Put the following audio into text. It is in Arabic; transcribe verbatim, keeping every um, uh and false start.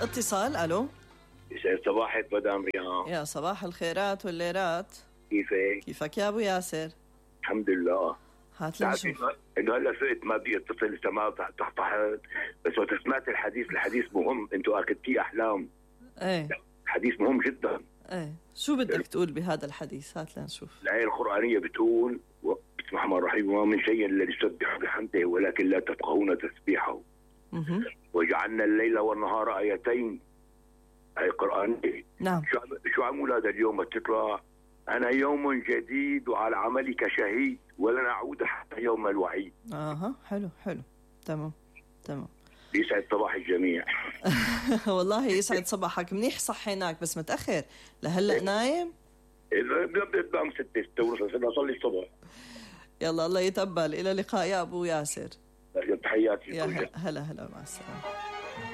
اتصال. الو، يسعد صباحك مدام ريهام. يا صباح الخيرات والليرات. كيفك؟ كيفك يا ابو ياسر؟ الحمد لله. هات لنشوف. انه هلا فقت ما بدي اتصل لسه ما تحت، بس وقت سمعت الحديث، الحديث مهم، انتوا اكدتي احلام. ايه حديث مهم جدا. ايه، شو بدك تقول بهذا الحديث؟ هات لنشوف. الآية القرآنية بتقول بسم الله الرحمن الرحيم: وما من شيء الا يسبح بحمده ولكن لا تفقهون تسبيحه. وجعلنا الليل والنهار آيتين. آية قرآنية. نعم. شو شو عمول هذا اليوم تطلع: أنا يوم جديد وعلى عملك شهيد ولن أعود حتى يوم الوعيد. اها، حلو حلو، تمام تمام. يسعد صباح الجميع. والله يسعد صباحك. منيح صحيناك بس متأخر لهلا نايم. بنام ستة ستة ونص أصلي الصبح. يلا الله يتقبل. إلى اللقاء يا أبو ياسر. تحياتي. يا هلا هلا، مع السلامة.